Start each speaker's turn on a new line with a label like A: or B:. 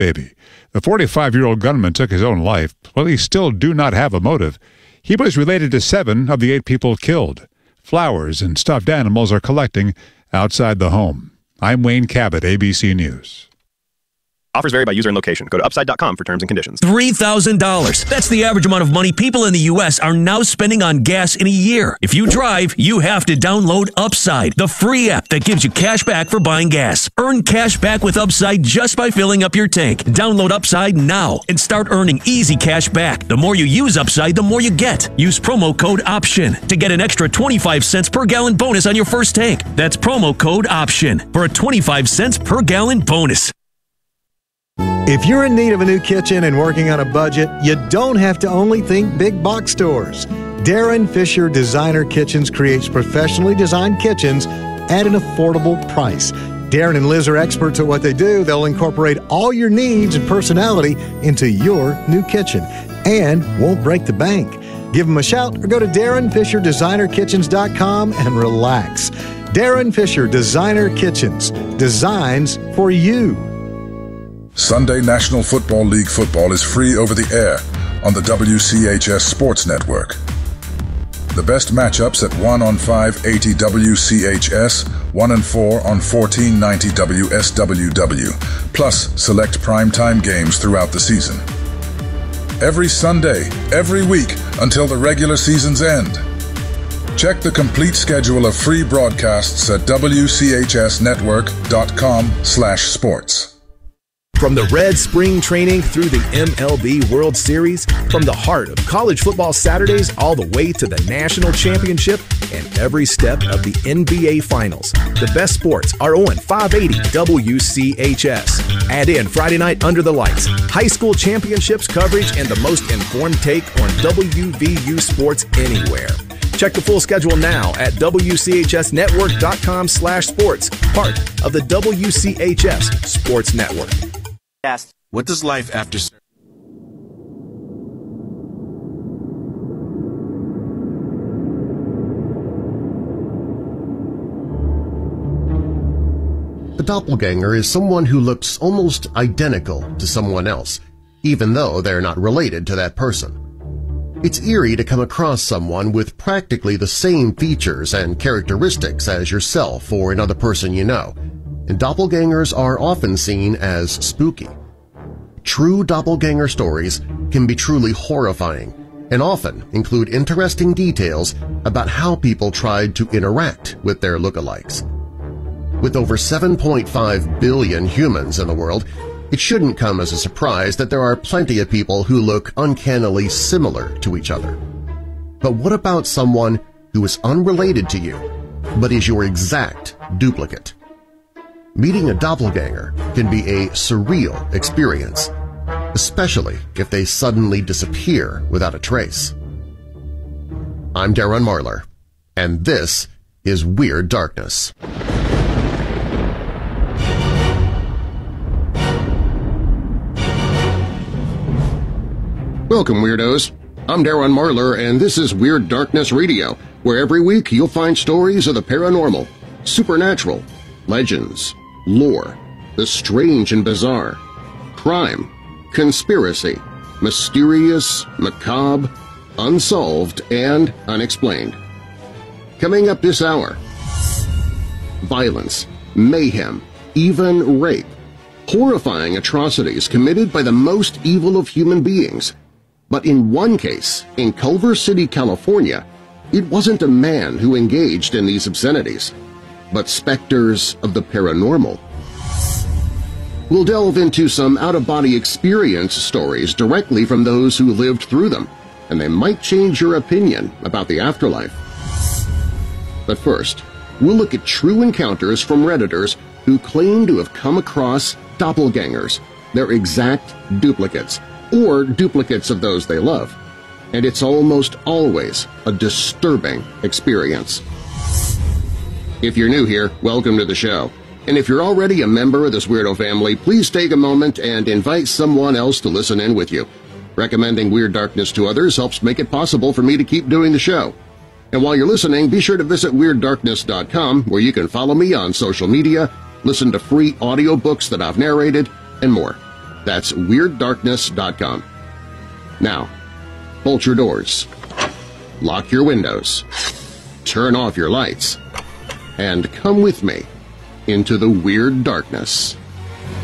A: baby. The 45-year-old gunman took his own life. Police still do not have a motive. He was related to 7 of the 8 people killed. Flowers and stuffed animals are collecting outside the home. I'm Wayne Cabot, ABC News.
B: Offers vary by user and location. Go to upside.com for terms and conditions.
C: $3,000. That's the average amount of money people in the U.S. are now spending on gas in a year. If you drive, you have to download Upside, the free app that gives you cash back for buying gas. Earn cash back with Upside just by filling up your tank. Download Upside now and start earning easy cash back. The more you use Upside, the more you get. Use promo code OPTION to get an extra 25 cents per gallon bonus on your first tank. That's promo code OPTION for a 25 cents per gallon bonus.
D: If you're in need of a new kitchen and working on a budget, you don't have to only think big box stores. Darren Fisher Designer Kitchens creates professionally designed kitchens at an affordable price. Darren and Liz are experts at what they do. They'll incorporate all your needs and personality into your new kitchen and won't break the bank. Give them a shout or go to DarrenFisherDesignerKitchens.com and relax. Darren Fisher Designer Kitchens. Designs for you.
E: Sunday National Football League football is free over the air on the WCHS Sports Network. The best matchups at 1 on 580 WCHS, 1 and 4 on 1490 WSWW, plus select primetime games throughout the season. Every Sunday, every week, until the regular season's end. Check the complete schedule of free broadcasts at WCHSnetwork.com/sports.
F: From the Red Spring Training through the MLB World Series, from the heart of college football Saturdays all the way to the national championship and every step of the NBA Finals, the best sports are on 580 WCHS. Add in Friday night under the lights, high school championships coverage, and the most informed take on WVU sports anywhere. Check the full schedule now at WCHSnetwork.com/sports, part of the WCHS Sports Network.
G: What does life after
H: A doppelganger is someone who looks almost identical to someone else, even though they're not related to that person. It's eerie to come across someone with practically the same features and characteristics as yourself or another person you know, and doppelgangers are often seen as spooky. True doppelganger stories can be truly horrifying and often include interesting details about how people tried to interact with their lookalikes. With over 7.5 billion humans in the world, it shouldn't come as a surprise that there are plenty of people who look uncannily similar to each other. But what about someone who is unrelated to you, but is your exact duplicate? Meeting a doppelganger can be a surreal experience, especially if they suddenly disappear without a trace. I'm Darren Marlar, and this is Weird Darkness. Welcome, Weirdos! I'm Darren Marlar, and this is Weird Darkness Radio, where every week you'll find stories of the paranormal, supernatural, legends, lore, the strange and bizarre, crime, conspiracy, mysterious, macabre, unsolved, and unexplained. Coming up this hour, violence, mayhem, even rape, horrifying atrocities committed by the most evil of human beings. But in one case, in Culver City, California, it wasn't a man who engaged in these obscenities, but specters of the paranormal. We'll delve into some out-of-body experience stories directly from those who lived through them, and they might change your opinion about the afterlife. But first, we'll look at true encounters from Redditors who claim to have come across doppelgangers, their exact duplicates, or duplicates of those they love. And it's almost always a disturbing experience. If you're new here, welcome to the show. And if you're already a member of this weirdo family, please take a moment and invite someone else to listen in with you. Recommending Weird Darkness to others helps make it possible for me to keep doing the show. And while you're listening, be sure to visit WeirdDarkness.com, where you can follow me on social media, listen to free audiobooks that I've narrated, and more. That's WeirdDarkness.com. Now, bolt your doors, lock your windows, turn off your lights, and come with me into the Weird Darkness.